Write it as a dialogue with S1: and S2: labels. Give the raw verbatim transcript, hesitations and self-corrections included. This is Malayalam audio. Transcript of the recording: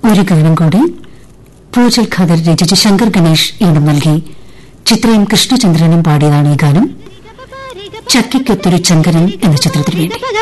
S1: ഒരു ഗാനം കൂടി. പൂജൽ ഖാദർ രചിച്ച് ശങ്കർ ഗണേഷ് ഈണം നൽകി ചിത്രയും കൃഷ്ണചന്ദ്രനും പാടിയതാണ് ഈ ഗാനം. ചക്കിക്കൊത്തൊരു ചങ്കരൻ എന്ന ചിത്രത്തിനു വേണ്ടി.